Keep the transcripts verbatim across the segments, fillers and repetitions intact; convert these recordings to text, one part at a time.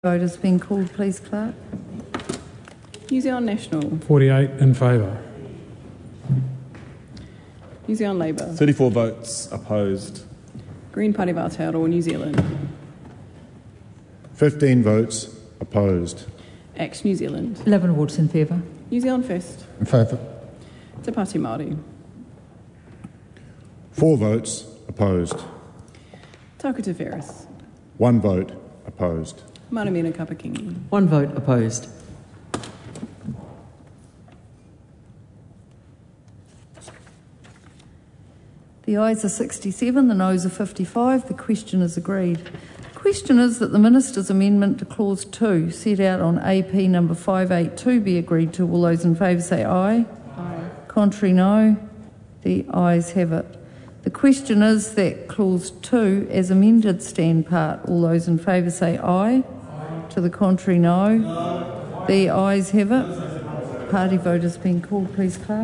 Vote has been called, please, Clerk. New Zealand National. forty-eight in favour. New Zealand Labour. thirty-four votes opposed. Green Party of Aotearoa, New Zealand. fifteen votes opposed. Act New Zealand. eleven votes in favour. New Zealand First. In favour. Te Pāti Māori. Four votes opposed. Taku Te Ferris. One vote opposed. Maramina Kapakingi. One vote opposed. The ayes are sixty-seven, the noes are fifty-five. The question is agreed. The question is that the Minister's amendment to Clause two, set out on A P number five eighty-two, be agreed to. All those in favour say aye. Aye. Contrary, no. The ayes have it. The question is that Clause two, as amended, stand part. All those in favour say aye. Aye. To the contrary, no. No. The ayes have it. Party vote has been called, please, Clerk.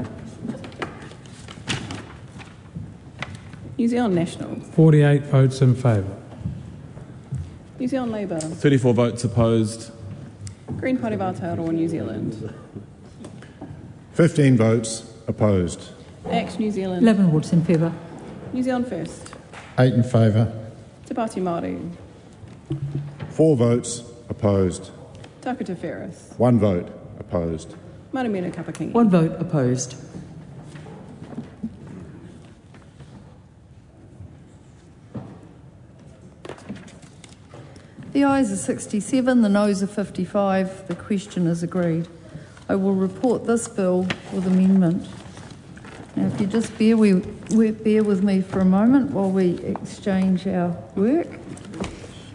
New Zealand National. forty-eight votes in favour. New Zealand Labour. thirty-four votes opposed. Green Party of Aotearoa, New Zealand. fifteen votes opposed. Act New Zealand. eleven votes in favour. New Zealand First. Eight in favour. Te Pāti Māori. Four votes opposed. Taku Te Ferris. One vote opposed. Maramina Kapakingi. One vote opposed. The ayes are sixty-seven, the noes are fifty-five. The question is agreed. I will report this bill with amendment. Now, if you just bear, we, bear with me for a moment while we exchange our work.